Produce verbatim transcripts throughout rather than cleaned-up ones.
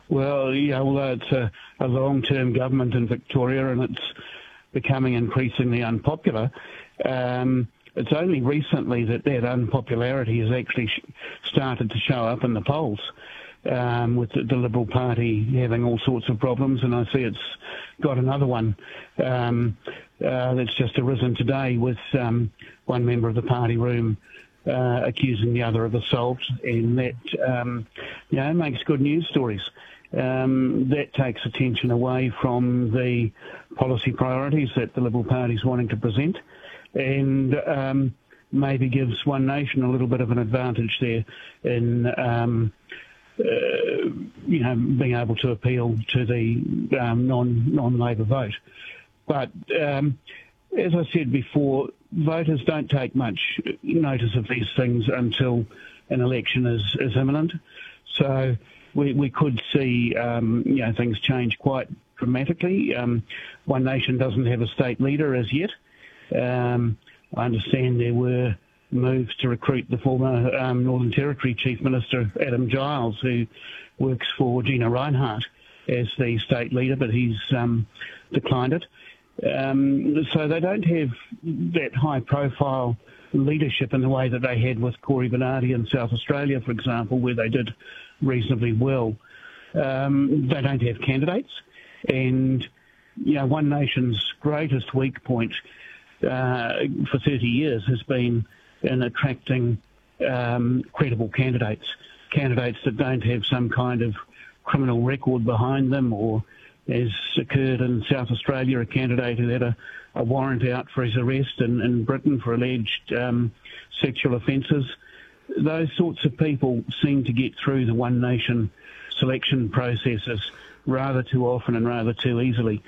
Well, yeah, although it's a, a long-term government in Victoria and it's becoming increasingly unpopular, um, it's only recently that that unpopularity has actually sh- started to show up in the polls, um, with the, the Liberal Party having all sorts of problems, and I see it's got another one um, uh, that's just arisen today with um, one member of the party room uh, accusing the other of assault, and that um, you know, makes good news stories. Um, that takes attention away from the policy priorities that the Liberal Party is wanting to present, and um, maybe gives One Nation a little bit of an advantage there in um, uh, you know, being able to appeal to the um, non, non-Labor vote. But um, as I said before, voters don't take much notice of these things until an election is, is imminent. So we, we could see um, you know, things change quite dramatically. Um, One Nation doesn't have a state leader as yet. Um, I understand there were moves to recruit the former um, Northern Territory Chief Minister, Adam Giles, who works for Gina Reinhardt as the state leader, but he's um, declined it. Um, so they don't have that high-profile leadership in the way that they had with Cory Bernardi in South Australia, for example, where they did reasonably well. Um, they don't have candidates, and you know, One Nation's greatest weak point uh, for thirty years has been in attracting um, credible candidates, candidates that don't have some kind of criminal record behind them, or, as occurred in South Australia, a candidate who had a, a warrant out for his arrest in, in Britain for alleged um, sexual offences. Those sorts of people seem to get through the One Nation selection processes rather too often and rather too easily.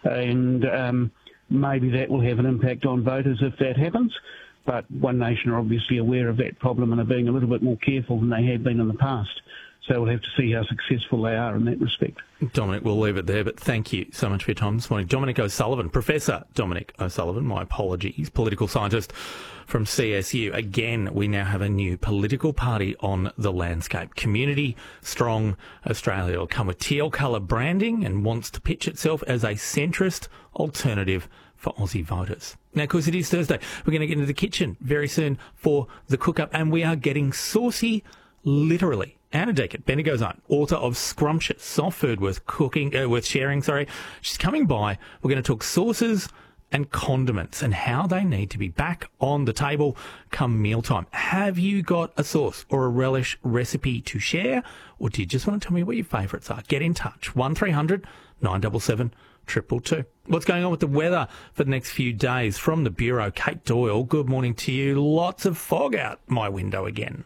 And um, maybe that will have an impact on voters if that happens. But One Nation are obviously aware of that problem and are being a little bit more careful than they have been in the past. So we'll have to see how successful they are in that respect. Dominic, we'll leave it there, but thank you so much for your time this morning. Dominic O'Sullivan, Professor Dominic O'Sullivan, my apologies, political scientist from C S U. Again, we now have a new political party on the landscape. Community Strong Australia will come with teal colour branding and wants to pitch itself as a centrist alternative for Aussie voters. Now, of course, it is Thursday. We're going to get into the kitchen very soon for the cook-up, and we are getting saucy, literally. Anna Deckett, Bendigo's own, author of Scrumptious, Soft Food Worth Cooking, uh, Worth Sharing, sorry. She's coming by. We're going to talk sauces and condiments and how they need to be back on the table come mealtime. Have you got a sauce or a relish recipe to share, or do you just want to tell me what your favourites are? Get in touch. one three hundred nine seven seven two two two. What's going on with the weather for the next few days? From the Bureau, Kate Doyle, good morning to you. Lots of fog out my window again.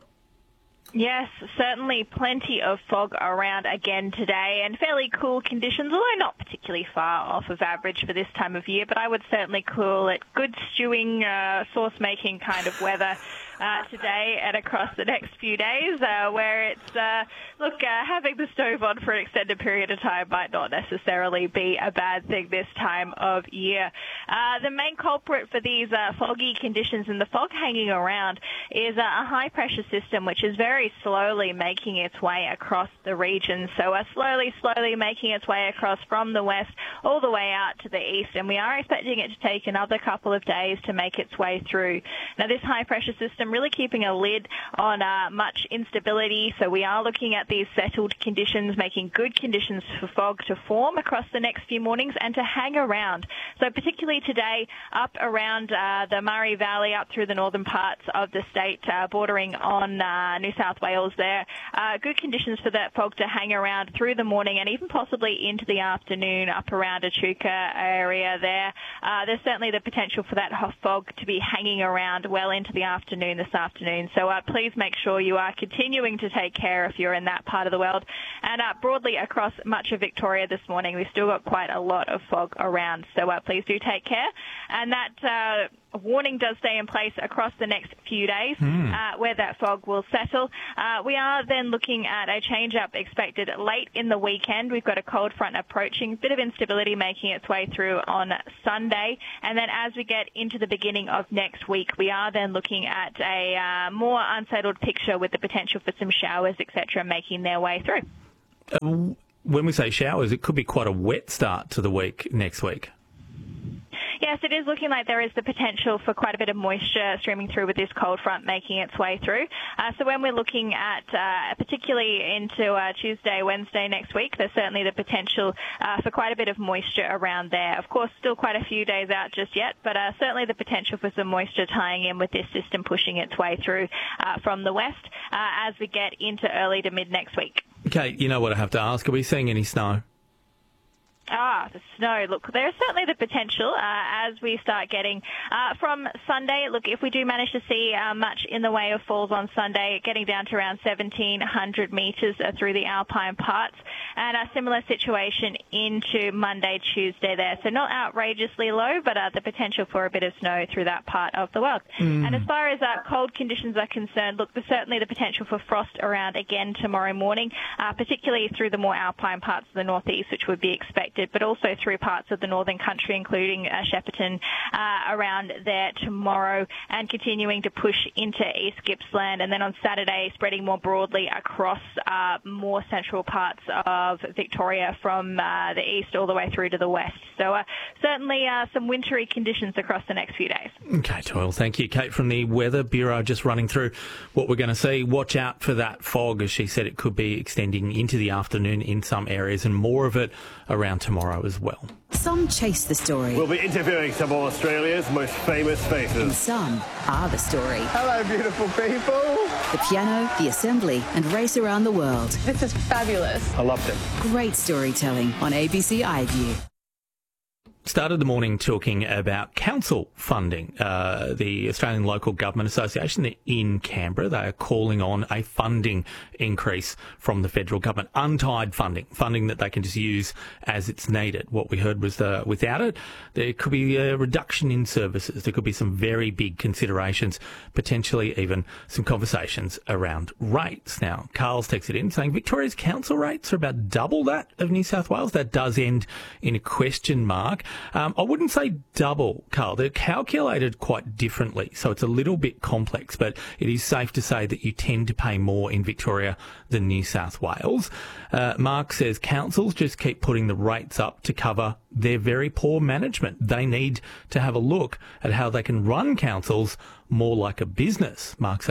Yes, certainly plenty of fog around again today and fairly cool conditions, although not particularly far off of average for this time of year, but I would certainly call it good stewing, uh, sauce-making kind of weather uh, today and across the next few days, uh, where it's, uh, look, uh, having the stove on for an extended period of time might not necessarily be a bad thing this time of year. Uh, the main culprit for these uh, foggy conditions and the fog hanging around is uh, a high-pressure system, which is very slowly making its way across the region. So uh, slowly, slowly making its way across from the west all the way out to the east, and we are expecting it to take another couple of days to make its way through. Now, this high-pressure system really keeping a lid on uh, much instability, so we are looking at these settled conditions, making good conditions for fog to form across the next few mornings and to hang around. So particularly today, up around uh, the Murray Valley, up through the northern parts of the state, uh, bordering on uh, New South Wales there. Uh, good conditions for that fog to hang around through the morning and even possibly into the afternoon up around Echuca area there. Uh, there's certainly the potential for that fog to be hanging around well into the afternoon this afternoon. So uh, please make sure you are continuing to take care if you're in that part of the world. And uh, broadly across much of Victoria this morning, we've still got quite a lot of fog around. So uh, please do take care. And that uh, warning does stay in place across the next few days mm. uh, where that fog will settle. Uh, we are then looking at a change-up expected late in the weekend. We've got a cold front approaching, bit of instability making its way through on Sunday. And then as we get into the beginning of next week, we are then looking at a uh, more unsettled picture with the potential for some showers, et cetera, making their way through. Uh, when we say showers, it could be quite a wet start to the week next week. Yes, it is looking like there is the potential for quite a bit of moisture streaming through with this cold front making its way through. Uh, so when we're looking at uh, particularly into uh, Tuesday, Wednesday next week, there's certainly the potential uh, for quite a bit of moisture around there. Of course, still quite a few days out just yet, but uh, certainly the potential for some moisture tying in with this system pushing its way through uh, from the west uh, as we get into early to mid next week. Okay, you know what I have to ask. Are we seeing any snow? Ah, the snow. Look, there's certainly the potential uh, as we start getting uh, from Sunday. Look, if we do manage to see uh, much in the way of falls on Sunday, getting down to around seventeen hundred metres uh, through the alpine parts, and a similar situation into Monday, Tuesday there. So not outrageously low, but uh, the potential for a bit of snow through that part of the world. Mm. And as far as uh, cold conditions are concerned, look, there's certainly the potential for frost around again tomorrow morning, uh, particularly through the more alpine parts of the northeast, which would be expected, but also through parts of the northern country, including uh, Shepparton, uh, around there tomorrow, and continuing to push into East Gippsland, and then on Saturday spreading more broadly across uh, more central parts of Victoria from uh, the east all the way through to the west. So uh, certainly uh, some wintry conditions across the next few days. Okay, Toyle, thank you. Kate from the Weather Bureau just running through what we're going to see. Watch out for that fog, as she said. It could be extending into the afternoon in some areas, and more of it around tomorrow as well. Some chase the story. We'll be interviewing some of Australia's most famous faces. And some are the story. Hello, beautiful people. The piano, the assembly, and race around the world. This is fabulous. I loved it. Great storytelling on A B C iView. Started the morning talking about council funding. Uh, the Australian Local Government Association in Canberra, they are calling on a funding increase from the federal government. Untied funding, funding that they can just use as it's needed. What we heard was uh, without it, there could be a reduction in services. There could be some very big considerations, potentially even some conversations around rates. Now, Carl's texted in saying Victoria's council rates are about double that of New South Wales. That does end in a question mark. Um, I wouldn't say double, Carl. They're calculated quite differently, so it's a little bit complex, but it is safe to say that you tend to pay more in Victoria than New South Wales. Uh, Mark says councils just keep putting the rates up to cover their very poor management. They need to have a look at how they can run councils more like a business, Mark says.